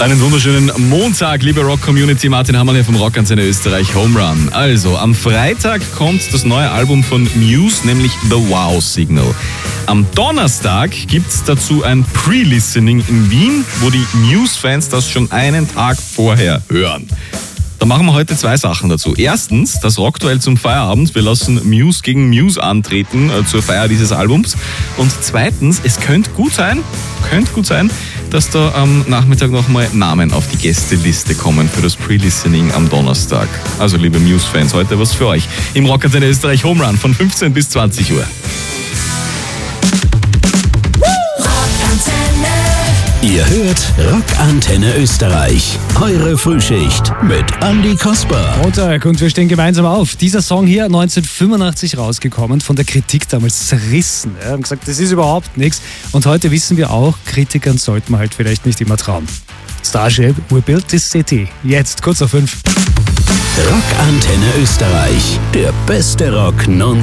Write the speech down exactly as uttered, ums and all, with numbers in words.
Einen wunderschönen Montag, liebe Rock-Community. Martin Hammerl hier vom Rockantenne Österreich Home Run. Also, am Freitag kommt das neue Album von Muse, nämlich The Wow Signal. Am Donnerstag gibt's dazu ein Pre-Listening in Wien, wo die Muse-Fans das schon einen Tag vorher hören. Da machen wir heute zwei Sachen dazu. Erstens, das Rockduell zum Feierabend. Wir lassen Muse gegen Muse antreten äh, zur Feier dieses Albums. Und zweitens, es könnte gut sein, könnte gut sein, dass da am Nachmittag nochmal Namen auf die Gästeliste kommen für das Pre-Listening am Donnerstag. Also, liebe Muse-Fans, heute was für euch. Im Rockantenne Österreich Home Run von fünfzehn bis zwanzig Uhr. Ihr hört Rockantenne Österreich. Eure Frühschicht mit Andi Kasper. Montag und wir stehen gemeinsam auf. Dieser Song hier neunzehnhundertfünfundachtzig rausgekommen, von der Kritik damals zerrissen. Wir haben gesagt, das ist überhaupt nichts. Und heute wissen wir auch, Kritikern sollte man halt vielleicht nicht immer trauen. Starship, We Built This City. Jetzt kurz auf fünf. Rockantenne Österreich. Der beste Rock non